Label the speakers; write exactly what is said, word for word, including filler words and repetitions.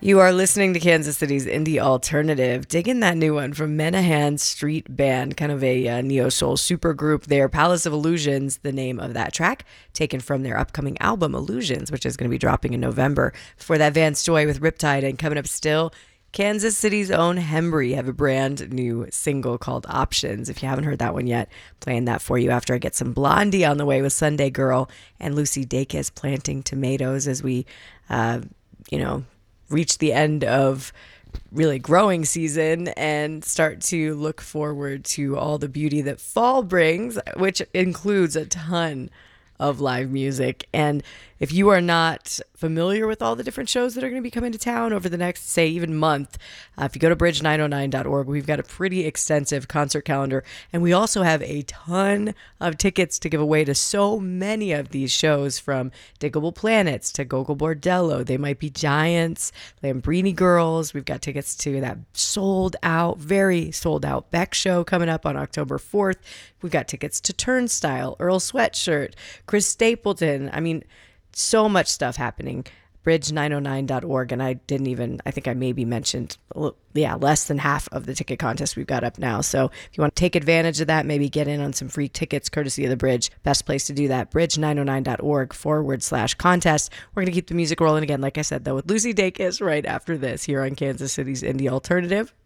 Speaker 1: You are listening to Kansas City's Indie Alternative. Digging that new one from Menahan Street Band, kind of a uh, neo-soul supergroup there. Palace of Illusions, the name of that track, taken from their upcoming album Illusions, which is going to be dropping in November. Before that, Vance Joy with Riptide, and coming up still, Kansas City's own Hembry have a brand new single called Options. If you haven't heard that one yet, playing that for you after I get some Blondie on the way with Sunday Girl and Lucy Dacus planting tomatoes as we, uh, you know, reach the end of really growing season and start to look forward to all the beauty that fall brings, which includes a ton of live music. And if you are not familiar with all the different shows that are going to be coming to town over the next, say, even month, uh, if you go to bridge nine oh nine dot org, we've got a pretty extensive concert calendar. And we also have a ton of tickets to give away to so many of these shows, from Diggable Planets to Gogol Bordello. They Might Be Giants, Lambrini Girls. We've got tickets to that sold out, very sold out Beck show coming up on October fourth. We've got tickets to Turnstile, Earl Sweatshirt, Chris Stapleton. I mean, so much stuff happening. bridge nine oh nine dot org. And I didn't even, I think I maybe mentioned, yeah, less than half of the ticket contest we've got up now. So if you want to take advantage of that, maybe get in on some free tickets courtesy of the Bridge, best place to do that, bridge nine oh nine dot org forward slash contest. We're going to keep the music rolling again, like I said, though, with Lucy Dacus right after this here on Kansas City's Indie Alternative.